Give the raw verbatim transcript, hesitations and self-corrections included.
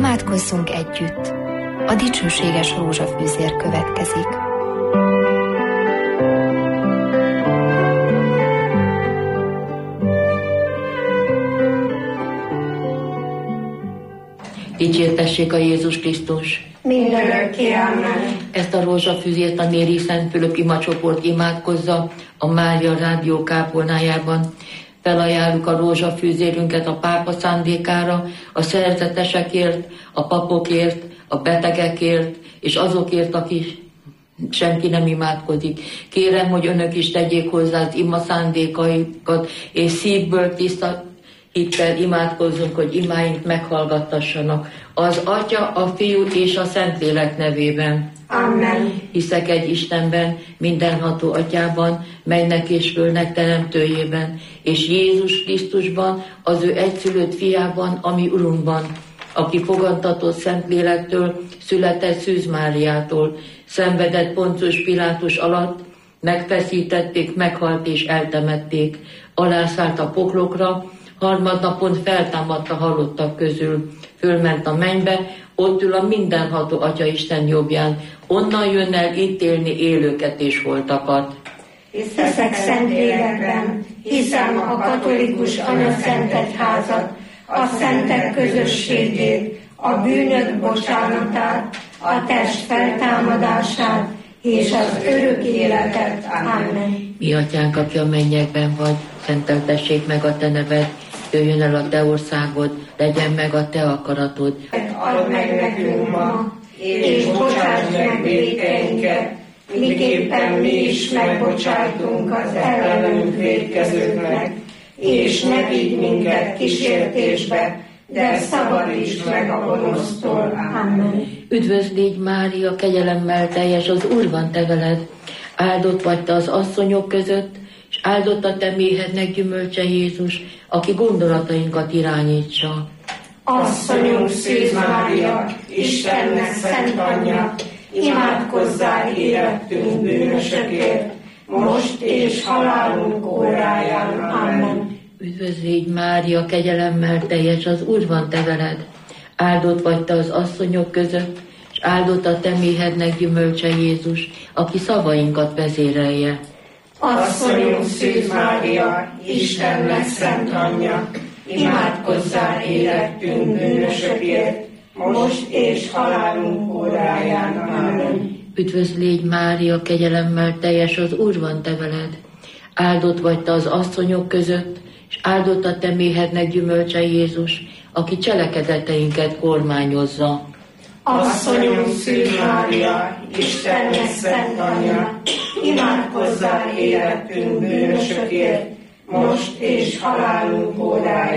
Imádkozzunk együtt. A dicsőséges rózsafűzér következik. Dicsértessék a Jézus Krisztus! Mindörökké, amen. Ezt a rózsafűzért a Méri Szent Fülöp imacsoport imádkozza a Mária Rádió kápolnájában. Felajánljuk a rózsafűzérünket a pápa szándékára, a szerzetesekért, a papokért, a betegekért, és azokért, akik senki nem imádkozik. Kérem, hogy önök is tegyék hozzá az ima szándékaikat, és szívből tiszta hittel imádkozzunk, hogy imáink meghallgattassanak. Az Atya, a Fiú és a Szentlélek nevében. Amen. Hiszek egy Istenben, mindenható Atyában, mennek és fölnek teremtőjében, és Jézus Krisztusban, az ő egyszülött fiában, ami Urunkban, aki fogantatott Szentlélektől, született Szűz Máriától, szenvedett Poncius Pilátus alatt, megfeszítették, meghalt és eltemették, alászállt a poklokra, harmadnapon feltámadt a halottak közül, fölment a mennybe, ott ül a mindenható Atya Isten jobbján, onnan jön el ítélni élőket és holtakat. Hiszek Szentlélekben, hiszem a katolikus anyaszentegyházat, a szentek közösségét, a bűnök bocsánatát, a test feltámadását és az örök életet. Amen. Mi Atyánk, aki a mennyekben vagy, szenteltessék meg a te neved, jöjjön el a te országod, legyen meg a te akaratod. Add meg nekünk ma, és bocsáss meg vétkeinket, miképpen mi is megbocsájtunk az ellenünk vétkezőknek, és ne vigy minket kísértésbe, de szabadíts meg a gonosztól. Amen. Üdvözl légy, Mária, kegyelemmel teljes, az Úr van te veled, áldott vagy te az asszonyok között, és áldott a te méhednek gyümölcse Jézus, aki gondolatainkat irányítsa. Asszonyunk Szűz Mária, Istennek szent anyja, imádkozzál érettünk bűnösökért, most és halálunk óráján. Amen. Üdvözl légy, Mária, kegyelemmel teljes, az Úr van te veled, áldott vagy te az asszonyok között, és áldott a te méhednek gyümölcse Jézus, aki szavainkat vezérelje. Asszonyunk Szűz Mária, Istennek szent anyja, imádkozzál érettünk bűnösökért, most és halálunk óráján. Amen. Üdvözl légy, Mária, kegyelemmel teljes, az Úr van te veled, áldott vagy te az asszonyok között, és áldott a te méhednek gyümölcse Jézus, aki cselekedeteinket kormányozza. Asszonyunk Szűz Mária, Istennek szent anyja, imádkozzál érettünk bűnösökért, most és halálunk óráján.